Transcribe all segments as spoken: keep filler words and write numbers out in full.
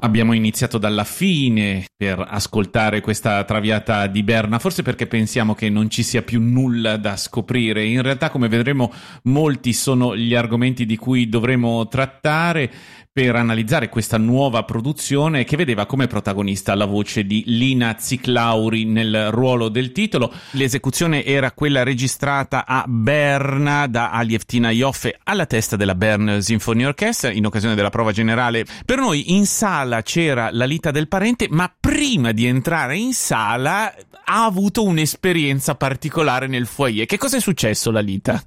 Abbiamo iniziato dalla fine per ascoltare questa Traviata di Berna, forse perché pensiamo che non ci sia più nulla da scoprire. In realtà, come vedremo, molti sono gli argomenti di cui dovremo trattare per analizzare questa nuova produzione che vedeva come protagonista la voce di Lina Ziclauri nel ruolo del titolo. L'esecuzione era quella registrata a Berna da Alevtina Ioffe alla testa della Bern Symphony Orchestra in occasione della prova generale. Per noi in sala c'era la Lita del Parente, ma prima di entrare in sala ha avuto un'esperienza particolare nel foyer. Che cosa è successo, la Lita?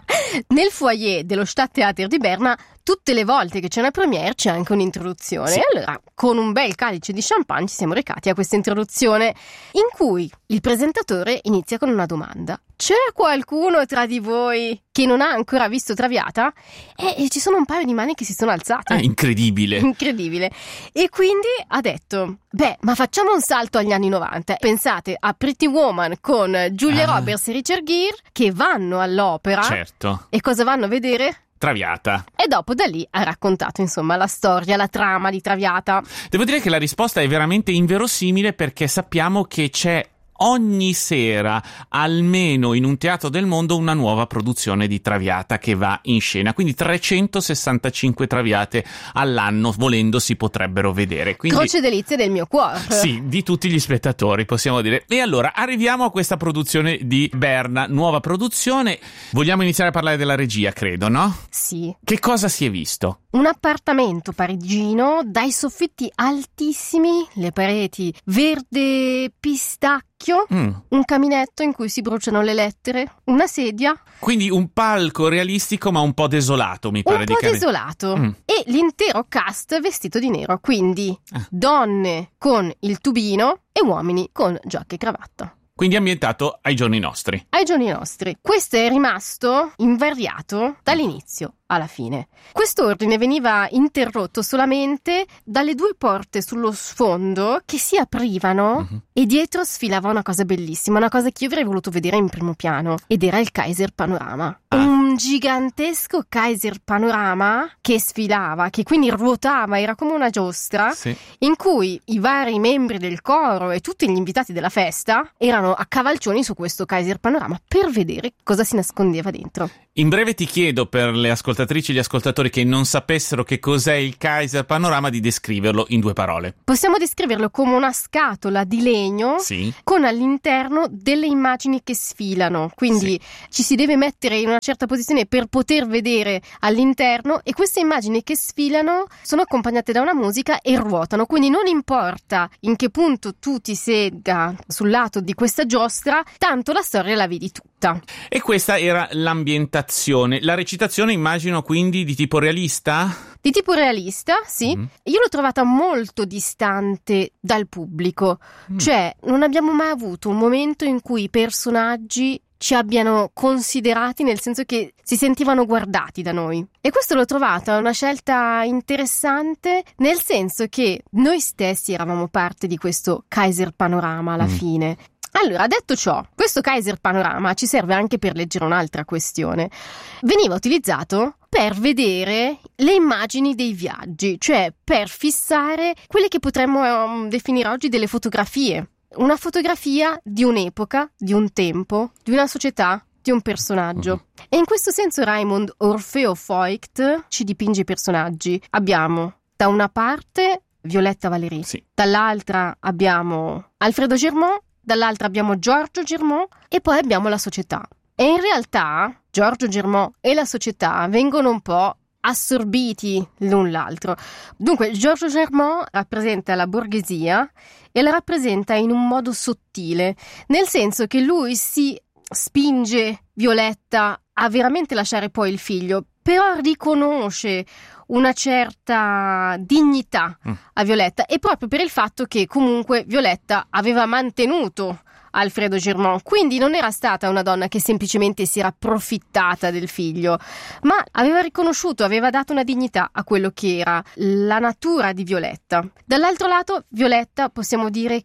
Nel foyer dello Stadttheater di Berna tutte le volte che c'è una premiere c'è anche un'introduzione. Sì. E allora, con un bel calice di champagne, ci siamo recati a questa introduzione in cui il presentatore inizia con una domanda. C'è qualcuno tra di voi che non ha ancora visto Traviata? E, e ci sono un paio di mani che si sono alzate. Ah, incredibile. Incredibile. E quindi ha detto, beh, ma facciamo un salto agli anni novanta. Pensate a Pretty Woman con Julia Ah. Roberts e Richard Gere che vanno all'opera. Certo. E cosa vanno a vedere? Traviata. E dopo da lì ha raccontato insomma la storia, la trama di Traviata. Devo dire che la risposta è veramente inverosimile, perché sappiamo che c'è ogni sera, almeno in un teatro del mondo, una nuova produzione di Traviata che va in scena. Quindi trecentosessantacinque Traviate all'anno, volendo, si potrebbero vedere. Quindi, Croce delizie del mio cuore. sì, di tutti gli spettatori, possiamo dire. E allora arriviamo a questa produzione di Berna, nuova produzione. Vogliamo iniziare a parlare della regia, credo, no? Sì. Che cosa si è visto? Un appartamento parigino dai soffitti altissimi, le pareti verde pistacchio, Mm. un caminetto in cui si bruciano le lettere, una sedia, Quindi un palco realistico ma un po' desolato, mi pare un di po' capire. desolato Mm. e l'intero cast vestito di nero, quindi Ah. donne con il tubino e uomini con giacca e cravatta. Quindi ambientato ai giorni nostri. Ai giorni nostri. Questo è rimasto invariato dall'inizio alla fine. Quest'ordine veniva interrotto solamente dalle due porte sullo sfondo che si aprivano Mhm. e dietro sfilava una cosa bellissima, una cosa che io avrei voluto vedere in primo piano, ed era il Kaiser Panorama. Ah. Un gigantesco Kaiser Panorama che sfilava, che quindi ruotava, era come una giostra, Sì. in cui i vari membri del coro e tutti gli invitati della festa erano a cavalcioni su questo Kaiser Panorama per vedere cosa si nascondeva dentro. In breve ti chiedo, per le ascoltatrici e gli ascoltatori che non sapessero che cos'è il Kaiser Panorama, di descriverlo in due parole. Possiamo descriverlo come una scatola di legno Sì. con all'interno delle immagini che sfilano, quindi ci si deve mettere in una certa posizione per poter vedere all'interno, e queste immagini che sfilano sono accompagnate da una musica e ruotano, quindi non importa in che punto tu ti segga sul lato di questa giostra, tanto la storia la vedi tutta. E questa era l'ambientazione. La recitazione, immagino, quindi di tipo realista? Di tipo realista, sì. Mm. Io l'ho trovata molto distante dal pubblico, Mm. cioè non abbiamo mai avuto un momento in cui i personaggi ci abbiano considerati, nel senso che si sentivano guardati da noi. E questo l'ho trovata una scelta interessante, nel senso che noi stessi eravamo parte di questo Kaiser Panorama alla Mm. fine. Allora, detto ciò, questo Kaiser Panorama ci serve anche per leggere un'altra questione. Veniva utilizzato per vedere le immagini dei viaggi, cioè per fissare quelle che potremmo um, definire oggi delle fotografie. Una fotografia di un'epoca, di un tempo, di una società, di un personaggio. E in questo senso Raimund Orfeo Voigt ci dipinge i personaggi. Abbiamo da una parte Violetta Valéry, Sì. dall'altra abbiamo Alfredo Germont, dall'altra abbiamo Giorgio Germont e poi abbiamo la società. E in realtà Giorgio Germont e la società vengono un po' assorbiti l'un l'altro. Dunque Giorgio Germont rappresenta la borghesia e la rappresenta in un modo sottile, nel senso che lui si spinge Violetta a veramente lasciare poi il figlio, però riconosce una certa dignità Mm. a Violetta, e proprio per il fatto che comunque Violetta aveva mantenuto Alfredo Germont, quindi non era stata una donna che semplicemente si era approfittata del figlio, ma aveva riconosciuto, aveva dato una dignità a quello che era la natura di Violetta. Dall'altro lato, Violetta possiamo dire che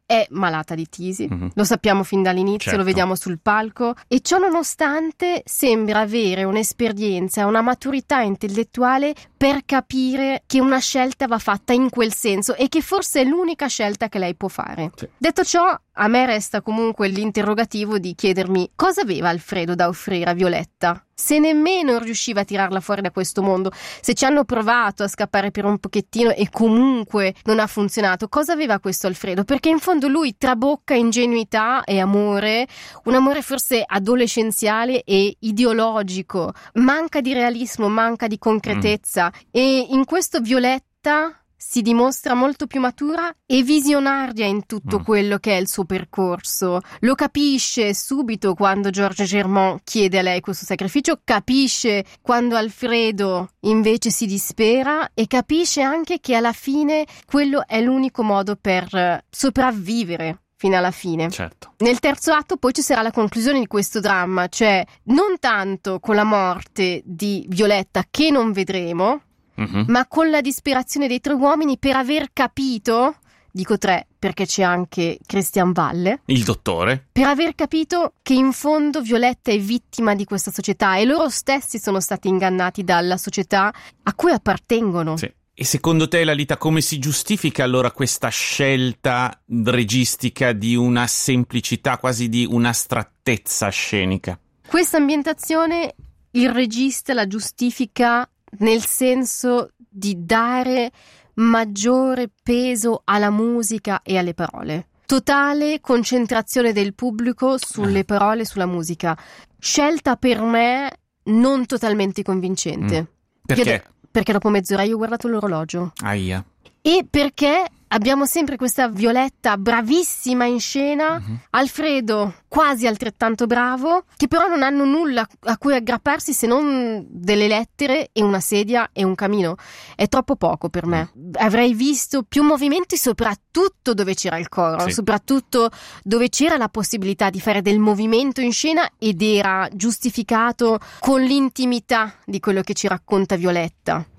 è malata di tisi, mm-hmm. lo sappiamo fin dall'inizio, certo. Lo vediamo sul palco, e ciò nonostante sembra avere un'esperienza, una maturità intellettuale per capire che una scelta va fatta in quel senso e che forse è l'unica scelta che lei può fare. Sì. Detto ciò, a me resta comunque l'interrogativo di chiedermi cosa aveva Alfredo da offrire a Violetta, se nemmeno riusciva a tirarla fuori da questo mondo, se ci hanno provato a scappare per un pochettino e comunque non ha funzionato. Cosa aveva questo Alfredo? Perché in fondo lui trabocca ingenuità e amore, un amore forse adolescenziale e ideologico, manca di realismo, manca di concretezza, mm. e in questo Violetta si dimostra molto più matura e visionaria in tutto mm. quello che è il suo percorso. Lo capisce subito quando Georges Germain chiede a lei questo sacrificio, capisce quando Alfredo invece si dispera e capisce anche che alla fine quello è l'unico modo per sopravvivere fino alla fine. Certo. Nel terzo atto poi ci sarà la conclusione di questo dramma, cioè non tanto con la morte di Violetta, che non vedremo, mm-hmm. ma con la disperazione dei tre uomini per aver capito, dico tre perché c'è anche Christian Valle, il dottore, per aver capito che in fondo Violetta è vittima di questa società e loro stessi sono stati ingannati dalla società a cui appartengono. Sì. E secondo te, Lalita, come si giustifica allora questa scelta registica di una semplicità, quasi di un'astrattezza scenica? Questa ambientazione il regista la giustifica nel senso di dare maggiore peso alla musica e alle parole. Totale concentrazione del pubblico sulle parole e sulla musica. Scelta per me non totalmente convincente. Mm. Perché? Io, perché dopo mezz'ora io ho guardato l'orologio. Aia. E perché abbiamo sempre questa Violetta bravissima in scena, uh-huh. Alfredo quasi altrettanto bravo, che però non hanno nulla a cui aggrapparsi se non delle lettere e una sedia e un camino. È troppo poco per me. Avrei visto più movimenti, soprattutto dove c'era il coro, sì. soprattutto dove c'era la possibilità di fare del movimento in scena ed era giustificato con l'intimità di quello che ci racconta Violetta.